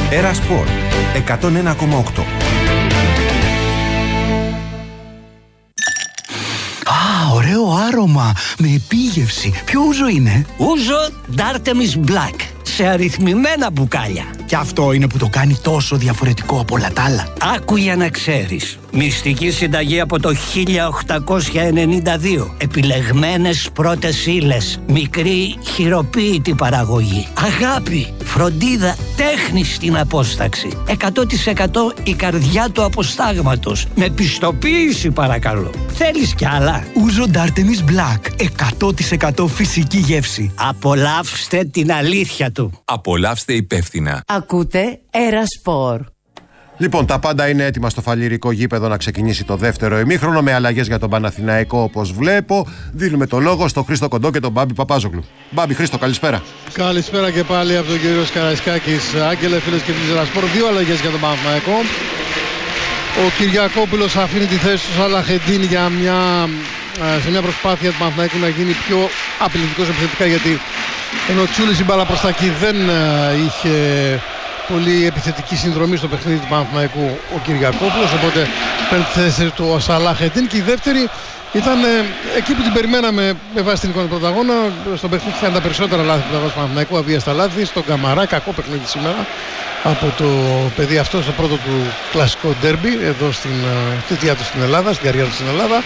Έρα Σπορ 101,8. Ωραίο άρωμα, με επίγευση. Ποιο ούζο είναι? Ούζο D'Artemis Black, σε αριθμημένα μπουκάλια. Και αυτό είναι που το κάνει τόσο διαφορετικό από όλα τα άλλα. Άκου για να ξέρεις. Μυστική συνταγή από το 1892. Επιλεγμένες πρώτες ύλες. Μικρή χειροποίητη παραγωγή. Αγάπη, φροντίδα, τέχνη στην απόσταξη. 100% η καρδιά του αποστάγματος. Με πιστοποίηση παρακαλώ. Θέλεις κι άλλα? Ούζο D'Artemis Black. 100% φυσική γεύση. Απολαύστε την αλήθεια του. Απολαύστε υπεύθυνα. Ακούτε Έρα Σπορ. Λοιπόν, τα πάντα είναι έτοιμα στο φαλιρικό γήπεδο να ξεκινήσει το δεύτερο ημίχρονο με αλλαγές για τον Παναθηναϊκό, όπως βλέπω. Δίνουμε το λόγο στον Χρήστο Κοντό και τον Μπάμπη Παπάζογλου. Μπάμπη, Χρήστο, καλησπέρα. Καλησπέρα και πάλι από τον κύριο Σκαραϊσκάκης. Άγγελε, φίλες και φίλοι Έρα Σπορ, δύο αλλαγές για τον Παναθηναϊκό. Ο Κυριακόπουλος αφήνει τη θέση του Σαλαχεντίν σε μια προσπάθεια του Παναθηναϊκού να γίνει πιο απειλητικός επιθετικά, γιατί ενώ Τσούλης η μπάλα προς τα εκεί δεν είχε πολύ επιθετική συνδρομή στο παιχνίδι του Παναθηναϊκού ο Κυριακόπουλος, οπότε παίρνει τη θέση του ο Σαλαχεντίν. Και η δεύτερη ήταν εκεί που την περιμέναμε με βάση την εικόνα του πρωταγώνα. Στον παιχνίδι είχαν τα περισσότερα λάθη του Παναθηναϊκού, αβίαστα λάθη. Στον Καμαρά, κακό παιχνίδι σήμερα από το παιδί αυτό στο πρώτο του κλασικό ντέρμπι εδώ στην θητεία του στην Ελλάδα, στην καριέρα του στην Ελλάδα.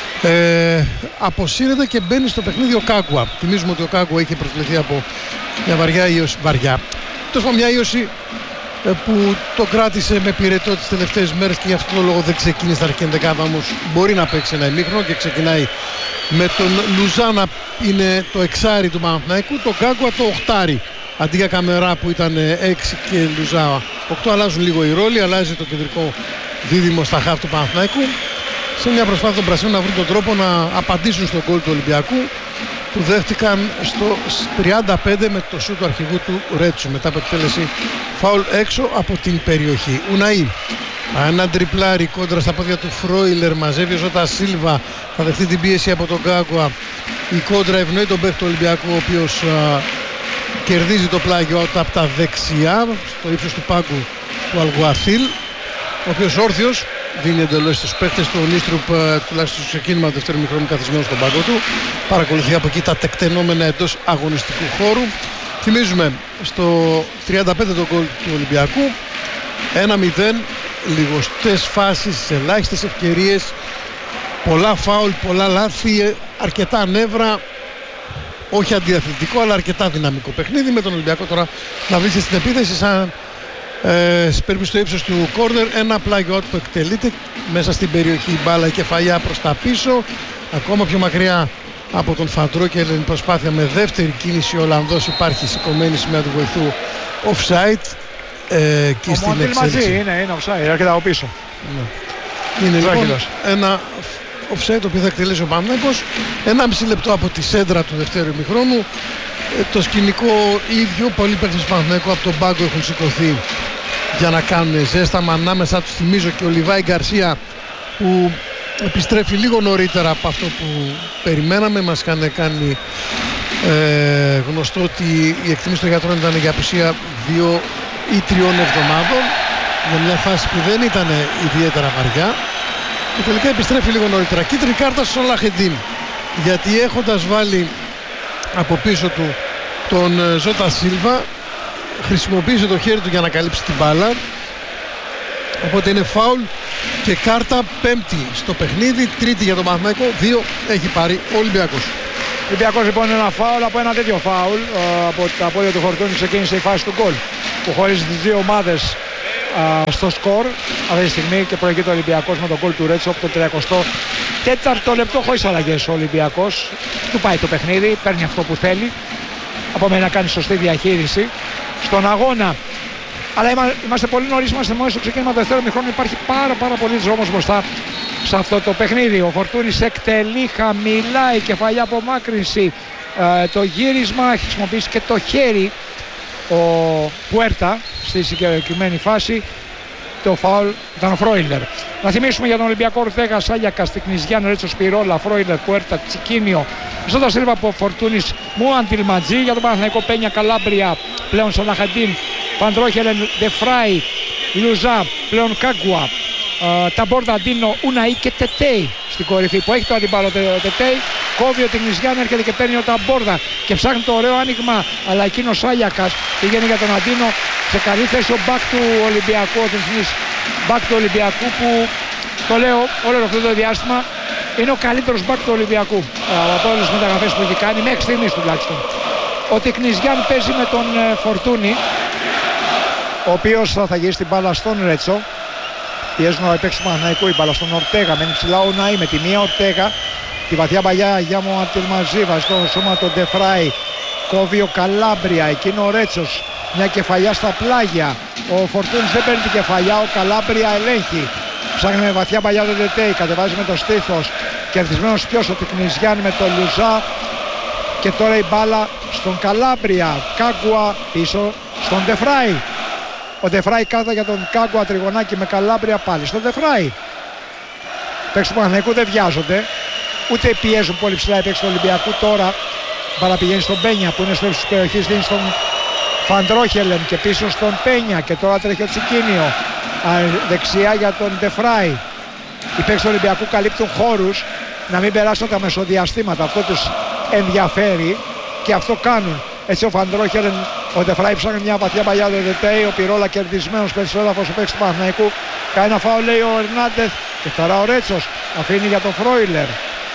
Αποσύρεται και μπαίνει στο παιχνίδι ο Κάγκουα. Θυμίζουμε ότι ο Κάγκουα είχε προσβληθεί από μια βαριά ίωση, μια ίωση που το κράτησε με πυρετό τις τελευταίες μέρες και γι' αυτόν τον λόγο δεν ξεκίνησε στα αρχική ενδεκάδα, όμως μπορεί να παίξει ένα ημίχρονο και ξεκινάει με τον Λουζά να είναι το εξάρι του Παναθηναϊκού, τον Κάγκουα το οχτάρι. Αντί για Καμερά που ήταν 6 και Λουζά 8, αλλάζουν λίγο οι ρόλοι, αλλάζει το κεντρικό δίδυμο στα χαφ του Παναθηναϊκού, σε μια προσπάθεια των Πρασίνων να βρουν τον τρόπο να απαντήσουν στον γκολ του Ολυμπιακού, που δέχτηκαν στο 35 με το σούτ του αρχηγού του Ρέτσου μετά από εκτέλεση φάουλ έξω από την περιοχή. Ουναή, ένα τριπλάρι κόντρα στα πόδια του Φρόιλερ, μαζεύει ο Ζώτα Σίλβα, θα δεχτεί την πίεση από τον Γκάγκουα. Η κόντρα ευνοεί τον παίκτη του Ολυμπιακού, ο οποίος κερδίζει το πλάγιο από τα δεξιά στο ύψος του πάγκου του Αλγουαθίλ, ο οποίος όρθιος δίνει εντολές στους παίκτες του. Ο Νίστρουπ τουλάχιστον στο ξεκίνημα του δεύτερου μικρόνου καθισμένο στον πάγκο του, παρακολουθεί από εκεί τα τεκτενόμενα εντός αγωνιστικού χώρου. Θυμίζουμε στο 35 το γκολ του Ολυμπιακού, 1-0, λιγοστές φάσεις, ελάχιστες ευκαιρίες, πολλά φάουλ, πολλά λάθη, αρκετά νεύρα, όχι αντιαθλητικό αλλά αρκετά δυναμικό παιχνίδι, με τον Ολυμπιακό τώρα να βρίσκεται στην επίθεση σαν περίπου στο ύψος του κόρνερ. Ένα πλάγιο out που εκτελείται μέσα στην περιοχή, η μπάλα, η κεφαλιά προς τα πίσω, ακόμα πιο μακριά από τον Φαντρό και την προσπάθεια με δεύτερη κίνηση. Ο Ολλανδός υπάρχει σηκωμένη σημαία του βοηθού offside και στην εξέλιξη είναι offside, έρχεται από πίσω. Ναι. Είναι λοιπόν ένα offside το οποίο θα εκτελέσει ο Παναθηναϊκός 1,5 λεπτό από τη σέντρα του δευτέρου ημιχρόνου. Το σκηνικό ίδιο, πολλοί παίκτες του Παναθηναϊκού από τον πάγκο έχουν σηκωθεί για να κάνουν ζέσταμα. Ανάμεσα τους θυμίζω και ο Λιβάη Γκαρσία, που επιστρέφει λίγο νωρίτερα από αυτό που περιμέναμε. Μας είχαν κάνει γνωστό ότι η εκτίμηση των γιατρών ήταν για απουσία 2 ή 3 εβδομάδων, για μια φάση που δεν ήταν ιδιαίτερα βαριά, και τελικά επιστρέφει λίγο νωρίτερα. Κίτρινη κάρτα στο Σαλαχεντίν, γιατί έχοντας βάλει από πίσω του τον Ζώτα Σίλβα, χρησιμοποίησε το χέρι του για να καλύψει την μπάλα, οπότε είναι φάουλ και κάρτα πέμπτη στο παιχνίδι, τρίτη για τον Παναθηναϊκό, 2 έχει πάρει ο Ολυμπιακός. Ο Ολυμπιακός λοιπόν ένα φάουλ, από ένα τέτοιο φάουλ από τα πόδια του Φορτούνη ξεκίνησε η φάση του γκολ που χωρίζει τις δύο ομάδες στο σκορ αυτή τη στιγμή, και προηγείται ο Ολυμπιακός με τον γκολ του Ρέτσο από το 34ο λεπτό, χωρίς αλλαγές ο Ολυμπιακός. Του πάει το παιχνίδι, παίρνει αυτό που θέλει, από μένα να κάνει σωστή διαχείριση στον αγώνα. Αλλά είμαστε πολύ νωρίς, είμαστε μόλις στο ξεκίνημα του δεύτερου ημιχρόνου, υπάρχει πάρα πολύ δρόμος μπροστά σε αυτό το παιχνίδι. Ο Φορτούνης εκτελεί χαμηλά, η κεφαλιά απομάκρυνση, το γύρισμα, χρησιμοποιήσει και το χέρι ο Πουέρτα στη συγκεκριμένη φάση. Το φάουλ ήταν ο Φρόιλερ. Να θυμίσουμε για τον Ολυμπιακό Ορτέγα, Σάλιακα, Στικνιζιάν, Ρέτσο Σπυρόλα, Φρόιλερ, Πουέρτα, Τσικίνιο, Ζώτα Σίλβα από Φορτούνης, Μουαντιλ Ματζή. Για τον Παναθηναϊκό Πένια, Καλάμπρια, πλέον Σαλαχεντίν, Φαντρόχελεν, Ντεφράι, Λουζά, πλέον Κάγκουα, Ταμπόρτα, Αντίνο, Ουναή και Τετέι στην κορυφή που έχει το αντίπαλο Τετέι. Κόβει ο Τιγνιζιάν, έρχεται και παίρνει ο Ταμπόρδα και ψάχνει το ωραίο άνοιγμα. Αλλά εκείνος Σάλιακας πήγαινε για τον Αντίνο σε καλή θέση ο μπακ του Ολυμπιακού. Ο Θεσμής μπακ του Ολυμπιακού που το λέω όλο αυτό το διάστημα είναι ο καλύτερος μπακ του Ολυμπιακού από όλες τις μεταγραφές που έχει κάνει μέχρι στιγμής τουλάχιστον. Ο Τιγνιζιάν παίζει με τον Φορτούνι, ο οποίος θα γυρίσει την μπάλα στον Ρέτσο. Πιέζουν ο επέξου Παναθηναϊκού, η μπάλα στον Ορτέγα. Μένει ψηλά ο Ναή με τη μία Ορτέγα. Τη βαθιά παλιά για μου Αρτελμαζή, βάζει στο σώμα τον Ντεφράι. Κόβει ο Καλάμπρια, εκείνο ο Ρέτσος. Μια κεφαλιά στα πλάγια. Ο Φορτούνης δεν παίρνει την κεφαλιά, ο Καλάμπρια ελέγχει. Ψάχνει με βαθιά παλιά τον Τετέι, κατεβάζει με το στήθος. Κερδισμένος ποιος, ο Τικνιζιάν με τον Λουζά. Και τώρα η μπάλα στον Καλάμπρια. Κάγκουα πίσω στον Ντεφράι. Ο Ντεφράι κάθεται για τον Κάγκουα, τριγωνάκι με Καλάμπρια πάλι στον Ντεφράι. Παίξεις του Παναθηναϊκού δεν βιάζονται. Ούτε πιέζουν πολύ ψηλά οι παίκτες του Ολυμπιακού. Τώρα παραπηγαίνει στον Πένια που είναι στο ύψος της περιοχής, δίνει στον Φαντρόχελεν και πίσω στον Πένια. Και τώρα τρέχει ο Τσικίνιο δεξιά για τον Ντεφράι. Οι παίκτες του Ολυμπιακού καλύπτουν χώρους να μην περάσουν τα μεσοδιαστήματα. Αυτό τους ενδιαφέρει και αυτό κάνουν. Έτσι ο Φαντρόχελεν, ο Ντεφράι ψάχνει μια βαθιά παλιά του Τετέι. Ο Πυρόλα κερδισμένος παίζει στο έδαφος ο παίκτης του Παναθηναϊκού. Κάνει ένα φάουλ λέει ο Ερνάντεθ και τώρα ο Ρέτσος αφήνει για τον Φρόιλερ.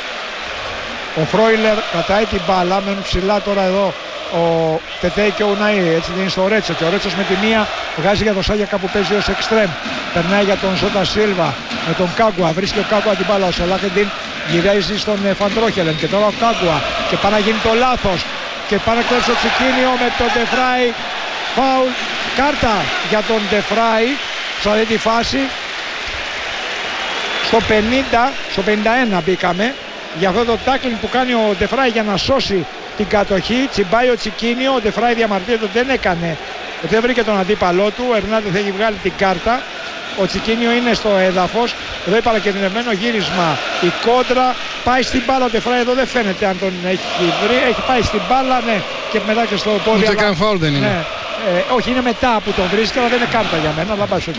Ο Φρόιλερ κρατάει την μπάλα, μένουν ψηλά τώρα εδώ ο Τετέι και ο Ουναή, έτσι δίνει στο Ρέτσο και ο Ρέτσος με τη μία βγάζει για τον Σάγιακα που παίζει ως εξτρέμ. Περνάει για τον Ζώτα Σίλβα με τον Κάγκουα, βρίσκει ο Κάγκουα την μπάλα, ο Σαλάχεντιν γυρίζει στον Φαντρόχελεν και τώρα ο Κάγκουα και πάει να γίνει το λάθος και πάει να κλέψει το Τσικίνιο με τον Ντεφράι. Φάουλ, κάρτα για τον Ντεφράι σε αυτή τη φάση. Στο 50, στο 51 μπήκαμε για αυτό το τάκλινγκ που κάνει ο Ντεφράι για να σώσει την κατοχή. Τσιμπάει ο Τσικίνιο, ο Ντεφράι διαμαρτύρεται ότι δεν έκανε, ότι δεν βρήκε τον αντίπαλό του. Ο Ερνάντεθ έχει βγάλει την κάρτα. Ο Τσικίνιο είναι στο έδαφος. Εδώ η παρακινδυνευμένο γύρισμα, η κόντρα, πάει στην μπάλα. Ο Ντεφράι εδώ δεν φαίνεται αν τον έχει βρει. Έχει πάει στην μπάλα, ναι, και μετά και στο πόδι. Ούτε καν φάουλ δεν είναι. Ναι. Όχι, είναι μετά που τον βρίσκει, αλλά δεν είναι κάρτα για μένα. Αλλά πάει στο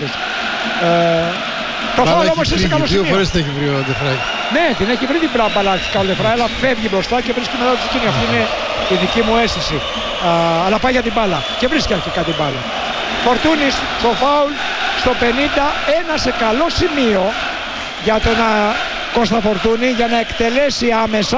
το φάουλ όμως είναι σε καλό σημείο. 2 φορές την έχει βρει ο Ντεφράι. Ναι, την έχει βρει την μπάλα ο Ντεφράι, αλλά φεύγει μπροστά και βρίσκει μετά το Τσικίνιο. Αυτή είναι η δική μου αίσθηση. Αλλά πάει για την μπάλα και βρίσκει αρχικά την μπάλα. Φορτούνης στο φάουλ στο 51 σε καλό σημείο για τον Κώστα Φορτούνη για να εκτελέσει άμεσα.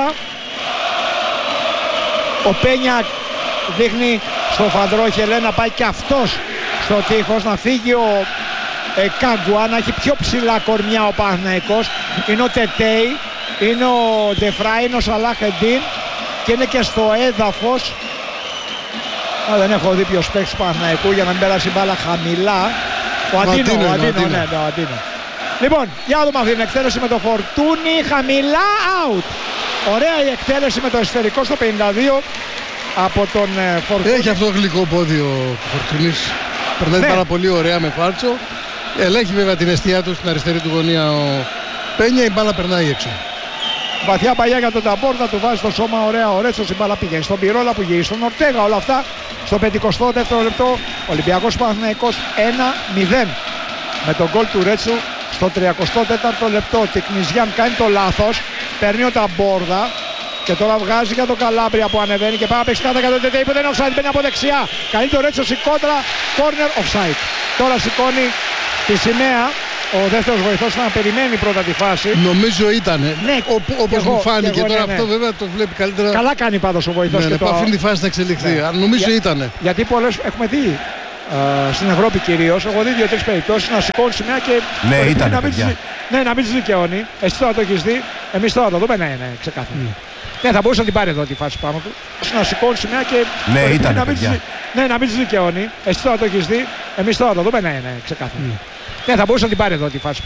Ο Πένια δείχνει στο Φαντρόχελε να πάει και αυτός στο τείχος, να φύγει ο Κάγκουα, να έχει πιο ψηλά κορμιά ο Παναθηναϊκός. Είναι ο Τετέι, είναι ο Ντεφράι, είναι ο Σαλάχεντιν και είναι και στο έδαφος. Δεν έχω δει ποιος παίξει του Παναθηναϊκού για να μην περάσει μπάλα χαμηλά. Ο Αντίνο. Λοιπόν, για να δούμε αυτή την εκτέλεση με το Φορτούνι, χαμηλά, out. Ωραία η εκτέλεση με το εσωτερικό στο 52 από τον Φορτούνι. Έχει αυτό γλυκό πόδι ο Φορτούνης. Περνάει πάρα πολύ ωραία με φάλτσο. Ελέγχει βέβαια την αιστεία του στην αριστερή του γωνία ο Πένια, η μπάλα περνάει έξω. Βαθιά παλιά για τον Ταμπόρτα, του βάζει στο σώμα ωραία ο Ρέτσος, η μπάλα πηγαίνει στον Πυρόλα που γυρίζει στον Ορτέγα. Όλα αυτά στο 52ο λεπτό. Ολυμπιακός Παναθηναϊκός 1-0 με τον γκολ του Ρέτσου στο 34ο λεπτό. Τικνιζιάν κάνει το λάθος, παίρνει ο Ταμπόρδα και τώρα βγάζει για τον Καλάμπρια που ανεβαίνει και πάει να παίξει κάτω για τον Τετέι που δεν είναι offside, μπαίνει από δεξιά. Κάνει το Ρέτσο η κόντρα, corner offside. Τώρα σηκώνει τη σημαία. Ο δεύτερος βοηθός να περιμένει πρώτα τη φάση. Νομίζω ήτανε. Ναι, όπως μου φάνηκε τώρα, ναι. Αυτό βέβαια το βλέπει καλύτερα. Καλά κάνει πάντως ο βοηθός. Ναι, και το αφήνει τη φάση να εξελιχθεί. Ναι. Νομίζω ήτανε. Γιατί πολλές έχουμε δει στην Ευρώπη κυρίως. Έχω δει 2-3 περιπτώσεις να σηκώνει σημαία και. Ναι, ήτανε παιδιά. Ναι, να μην τους δικαιώνει. Εσύ τώρα το έχεις δει. Εμείς τώρα το δούμε. Ναι, ξεκάθαρα. Ναι, θα μπορούσε να την πάρει εδώ τη φάση πάνω του. Να σηκώνει σημαία και. Ναι, ήτανε παιδιά. Ναι, να μην τους δικαιώνει. Εσύ τώρα το έχεις δει. Εμείς τώρα το δούμε. Ναι, ξεκάθαρα. Ναι, θα μπορούσε να την πάρει εδώ τη φάση.